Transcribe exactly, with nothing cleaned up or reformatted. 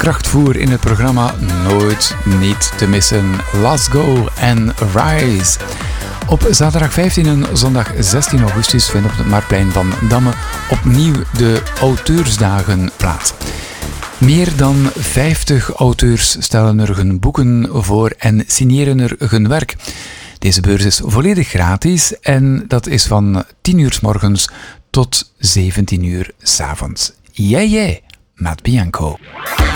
krachtvoer in het programma Nooit niet te missen. Let's go en Rise. Op zaterdag vijftien en zondag zestien augustus vinden op het Marktplein van Damme opnieuw de Auteursdagen plaats. Meer dan vijftig auteurs stellen er hun boeken voor en signeren er hun werk. Deze beurs is volledig gratis en dat is van tien uur 's morgens tot zeventien uur 's avonds. Jij, jij, Matt Bianco.